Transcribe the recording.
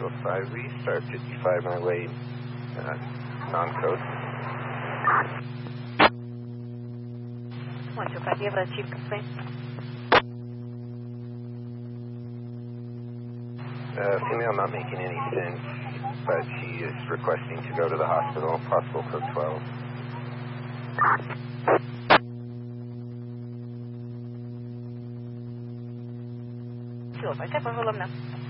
Hospital 5 restart 55 my way, non-code. 125, do you have a chief complaint? Female not making any sense, but she is requesting to go to the hospital, possible code 12. Sure, I can hold them now.